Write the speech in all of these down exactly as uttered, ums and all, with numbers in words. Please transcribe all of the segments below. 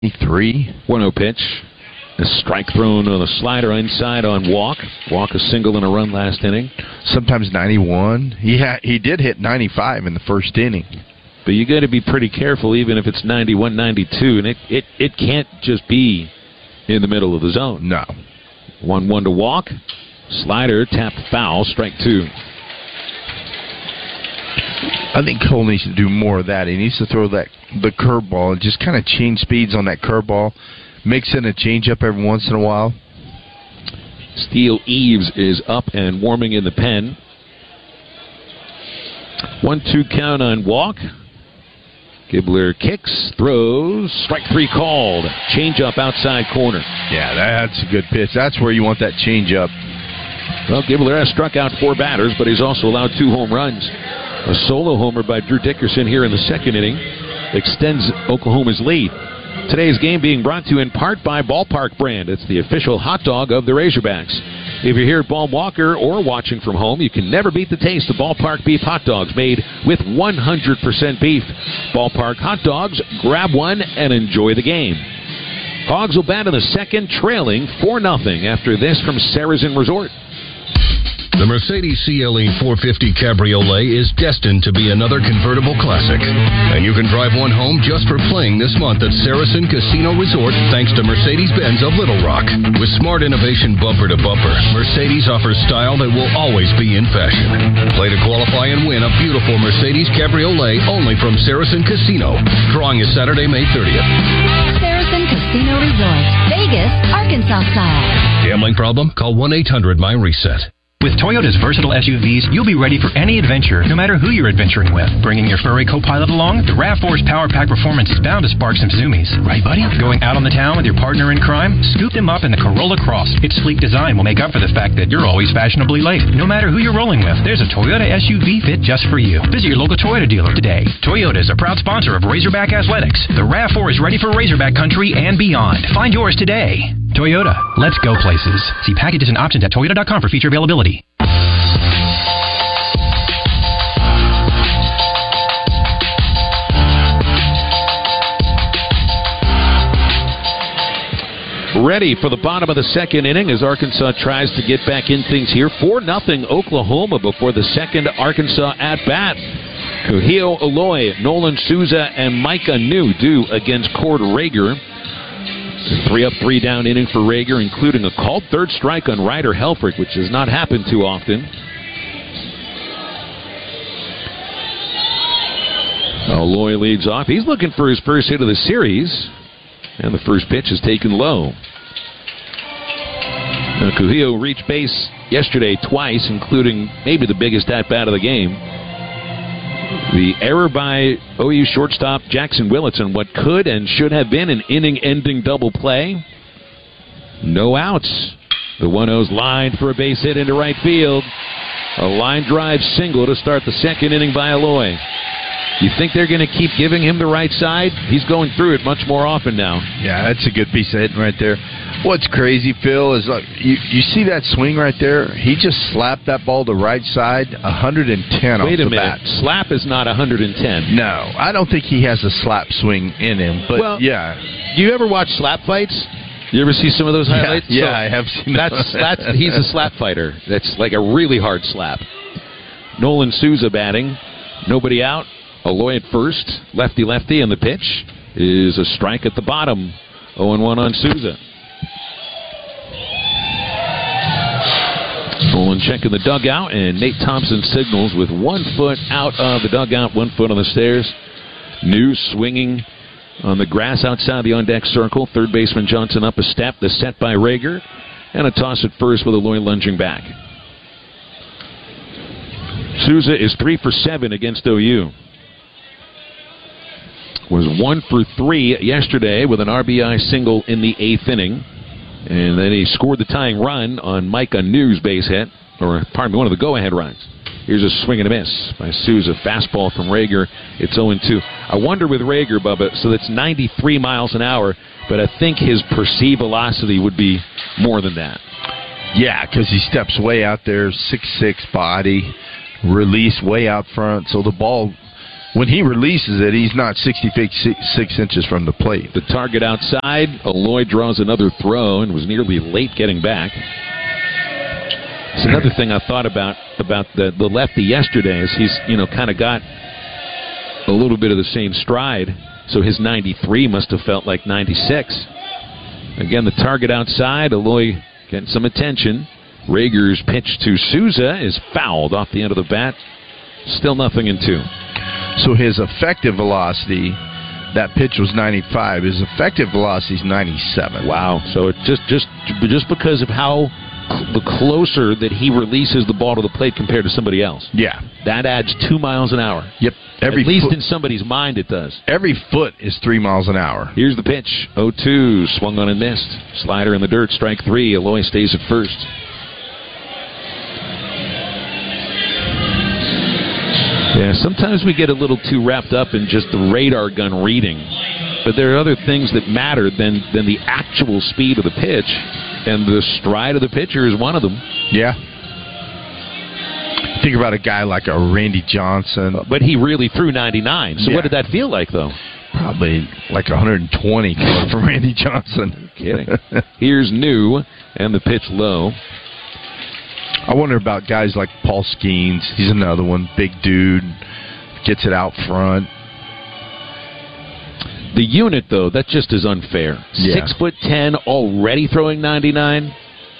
Three. one oh pitch. A strike thrown on a slider inside on Walk. Walk a single and a run last inning. Sometimes ninety-one. He ha- he did hit ninety-five in the first inning. But you got to be pretty careful, even if it's ninety-one, ninety-two, and it, it, it can't just be in the middle of the zone. No. one one to Walk. Slider tapped foul. Strike two. I think Cole needs to do more of that. He needs to throw that the curveball and just kind of change speeds on that curveball. Mix in a changeup every once in a while. Steele Eves is up and warming in the pen. one two count on Walk. Gibbler kicks, throws, strike three called. Changeup outside corner. Yeah, that's a good pitch. That's where you want that changeup. Well, Gibbler has struck out four batters, but he's also allowed two home runs. A solo homer by Drew Dickerson here in the second inning extends Oklahoma's lead. Today's game being brought to you in part by Ballpark Brand. It's the official hot dog of the Razorbacks. If you're here at Ball Walker or watching from home, you can never beat the taste of Ballpark beef hot dogs made with one hundred percent beef. Ballpark hot dogs, grab one and enjoy the game. Hogs will bat in the second, trailing four nothing after this from Saracen Resort. The Mercedes C L E four fifty Cabriolet is destined to be another convertible classic. And you can drive one home just for playing this month at Saracen Casino Resort thanks to Mercedes-Benz of Little Rock. With smart innovation bumper to bumper, Mercedes offers style that will always be in fashion. Play to qualify and win a beautiful Mercedes Cabriolet only from Saracen Casino. Drawing is Saturday, May thirtieth. Saracen Casino Resort, Vegas, Arkansas style. Gambling problem? Call one eight hundred M Y reset. With Toyota's versatile S U Vs, you'll be ready for any adventure, no matter who you're adventuring with. Bringing your furry co-pilot along, the RAV four's Power Pack Performance is bound to spark some zoomies. Right, buddy? Going out on the town with your partner in crime? Scoop them up in the Corolla Cross. Its sleek design will make up for the fact that you're always fashionably late. No matter who you're rolling with, there's a Toyota S U V fit just for you. Visit your local Toyota dealer today. Toyota is a proud sponsor of Razorback Athletics. The RAV four is ready for Razorback country and beyond. Find yours today. Toyota. Let's go places. See packages and options at toyota dot com for feature availability. Ready for the bottom of the second inning as Arkansas tries to get back in things here. four nothing Oklahoma before the second Arkansas at-bat. Kuhio Aloy, Nolan Souza, and Micah New do against Cord Rager. Three up, three down inning for Rager, including a called third strike on Ryder Helfrich, which does not happen too often. Aloy leads off. He's looking for his first hit of the series. And the first pitch is taken low. Now, Kuhio reached base yesterday twice, including maybe the biggest at-bat of the game. The error by O U shortstop Jackson Willits on what could and should have been an inning-ending double play. No outs. The one oh's lined for a base hit into right field. A line drive single to start the second inning by Aloy. You think they're going to keep giving him the right side? He's going through it much more often now. Yeah, that's a good piece of hitting right there. What's crazy, Phil, is like you, you see that swing right there? He just slapped that ball to right side, one hundred ten Wait off a the minute. bat. Slap is not one hundred ten. No, I don't think he has a slap swing in him. But well, yeah, do you ever watch slap fights? You ever see some of those highlights? Yeah, yeah so I have seen that's, that's He's a slap fighter. That's like a really hard slap. Nolan Souza batting. Nobody out. Aloy at first. Lefty-lefty, and the pitch is a strike at the bottom. oh one on Souza. Nolan checking the dugout, and Nate Thompson signals with one foot out of the dugout, one foot on the stairs. New swinging on the grass outside the on-deck circle. Third baseman Johnson up a step. The set by Rager. And a toss at first with Aloy lunging back. Souza is three for seven against O U. Was one for three yesterday with an R B I single in the eighth inning. And then he scored the tying run on Micah New's base hit, or pardon me, one of the go-ahead runs. Here's a swing and a miss by Souza. Fastball from Rager. It's oh two. I wonder with Rager, Bubba, so that's ninety-three miles an hour, but I think his perceived velocity would be more than that. Yeah, because he steps way out there, six six body, release way out front, so the ball when he releases it, he's not sixty-six inches from the plate. The target outside. Aloy draws another throw and was nearly late getting back. It's another thing I thought about about the, the lefty yesterday is he's, you know, kind of got a little bit of the same stride, so his ninety-three must have felt like ninety-six. Again, the target outside. Aloy getting some attention. Rager's pitch to Souza is fouled off the end of the bat. Still nothing in two. So his effective velocity, that pitch was ninety-five. His effective velocity is ninety-seven. Wow. So it just just just because of how the closer that he releases the ball to the plate compared to somebody else. Yeah. That adds two miles an hour. Yep. Every At least foot, in somebody's mind it does. Every foot is three miles an hour. Here's the pitch. oh two. Swung on and missed. Slider in the dirt. Strike three. Aloy stays at first. Yeah, sometimes we get a little too wrapped up in just the radar gun reading. But there are other things that matter than, than the actual speed of the pitch. And the stride of the pitcher is one of them. Yeah. Think about a guy like a Randy Johnson. But he really threw ninety-nine. So yeah. What did that feel like, though? Probably like one hundred twenty for Randy Johnson. Kidding. Here's New, and the pitch low. I wonder about guys like Paul Skeens. He's another one. Big dude. Gets it out front. The unit, though, that just is unfair. Yeah. Six foot ten, already throwing ninety-nine.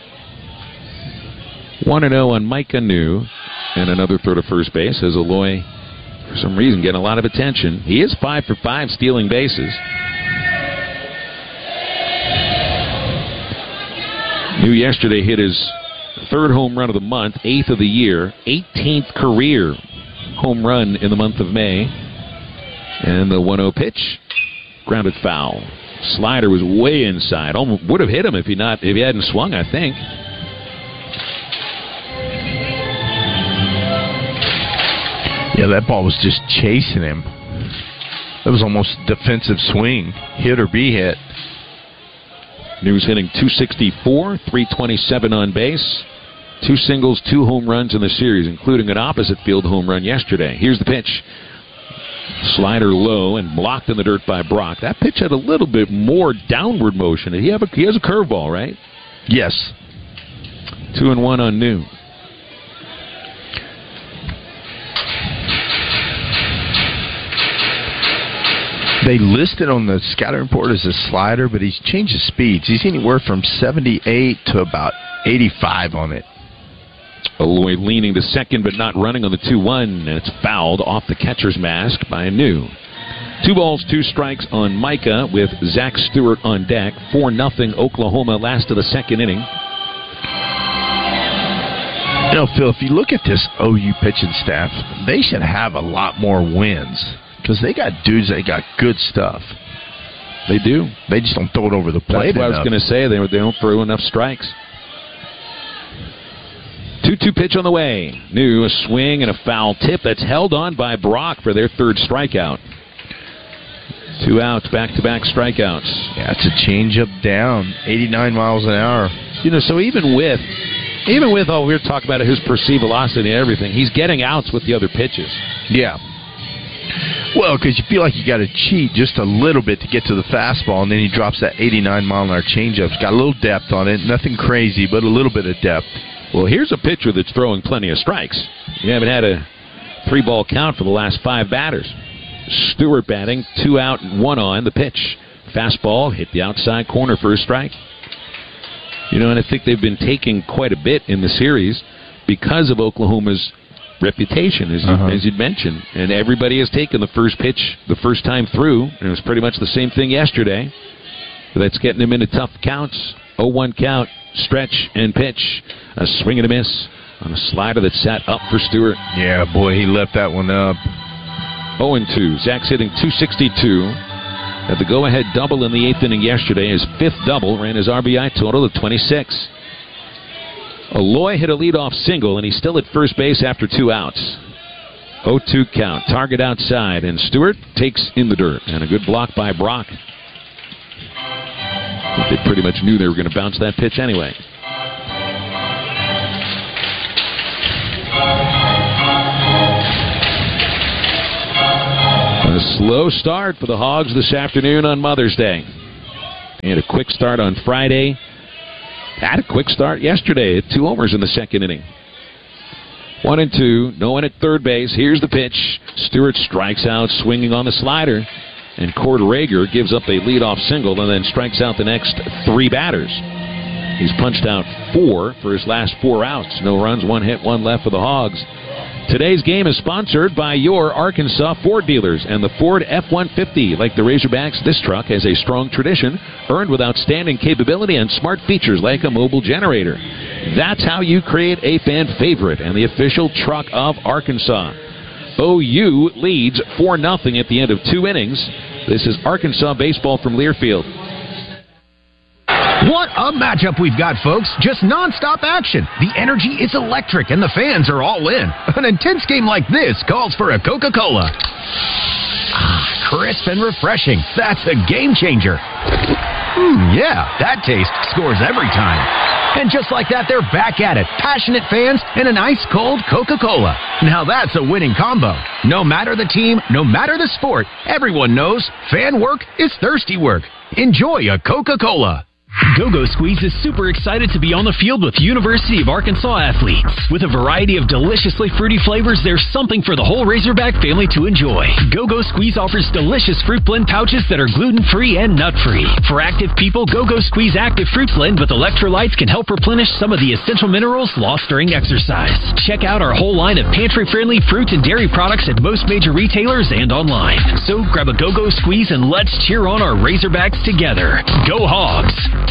one and oh on Micah New. And another throw to first base as Aloy, for some reason, getting a lot of attention. He is five for five stealing bases. New yesterday hit his third home run of the month, eighth of the year, eighteenth career home run in the month of May. And the one oh pitch, grounded foul. Slider was way inside. Almost would have hit him if he not if he hadn't swung, I think. Yeah, that ball was just chasing him. It was almost a defensive swing. Hit or be hit. New's hitting two sixty-four, three twenty-seven on base. Two singles, two home runs in the series, including an opposite field home run yesterday. Here's the pitch. Slider low and blocked in the dirt by Brock. That pitch had a little bit more downward motion. He, have a, he has a curveball, right? Yes. Two and one on New. They listed on the scouting report as a slider, but he's changed his speeds. He's anywhere from seventy-eight to about eighty-five on it. Aloy leaning to second, but not running on the two one, and it's fouled off the catcher's mask by New. Two balls, two strikes on Micah with Zach Stewart on deck. four nothing Oklahoma, last of the second inning. You know, Phil, if you look at this O U pitching staff, they should have a lot more wins. Because they got dudes, they got good stuff. They do. They just don't throw it over the plate. That's what enough. I was going to say. They, they don't throw enough strikes. two two pitch on the way. New, a swing and a foul tip that's held on by Brock for their third strikeout. Two outs, back-to-back strikeouts. Yeah, it's a changeup down, eighty-nine miles an hour. You know, so even with, even with, oh, we were talking about his perceived velocity and everything, he's getting outs with the other pitches. Yeah. Well, because you feel like you got to cheat just a little bit to get to the fastball, and then he drops that eighty-nine mile an hour changeup. It's got a little depth on it, nothing crazy, but a little bit of depth. Well, here's a pitcher that's throwing plenty of strikes. You haven't had a three-ball count for the last five batters. Stewart batting, two out and one on. The pitch, fastball, hit the outside corner for a strike. You know, and I think they've been taking quite a bit in the series because of Oklahoma's reputation, as, uh-huh. you, as you'd mentioned. And everybody has taken the first pitch the first time through, and it was pretty much the same thing yesterday. But that's getting them into tough counts. oh one count, stretch and pitch. A swing and a miss on a slider that sat up for Stewart. Yeah, boy, he left that one up. oh and two. Zach's hitting two sixty-two. Had the go-ahead double in the eighth inning yesterday. His fifth double ran his R B I total of twenty-six. Aloy hit a leadoff single, and he's still at first base after two outs. oh two count. Target outside, and Stewart takes in the dirt. And a good block by Brock. They pretty much knew they were going to bounce that pitch anyway. A slow start for the Hogs this afternoon on Mother's Day. They had a quick start on Friday. Had a quick start yesterday. Two homers in the second inning. One and two. No one at third base. Here's the pitch. Stewart strikes out swinging on the slider. And Cord Rager gives up a leadoff single and then strikes out the next three batters. He's punched out four for his last four outs. No runs, one hit, one left for the Hogs. Today's game is sponsored by your Arkansas Ford dealers and the Ford F one fifty. Like the Razorbacks, this truck has a strong tradition, earned with outstanding capability and smart features like a mobile generator. That's how you create a fan favorite and the official truck of Arkansas. O U leads four nothing at the end of two innings. This is Arkansas baseball from Learfield. What a matchup we've got, folks. Just nonstop action. The energy is electric, and the fans are all in. An intense game like this calls for a Coca-Cola. Ah, crisp and refreshing. That's a game changer. Hmm, yeah, that taste scores every time. And just like that, they're back at it. Passionate fans and an ice-cold Coca-Cola. Now that's a winning combo. No matter the team, no matter the sport, everyone knows fan work is thirsty work. Enjoy a Coca-Cola. Go-Go Squeeze is super excited to be on the field with University of Arkansas athletes. With a variety of deliciously fruity flavors, there's something for the whole Razorback family to enjoy. Go-Go Squeeze offers delicious fruit blend pouches that are gluten-free and nut-free. For active people, Go-Go Squeeze Active Fruit Blend with electrolytes can help replenish some of the essential minerals lost during exercise. Check out our whole line of pantry-friendly fruit and dairy products at most major retailers and online. So grab a Go-Go Squeeze and let's cheer on our Razorbacks together. Go Hogs!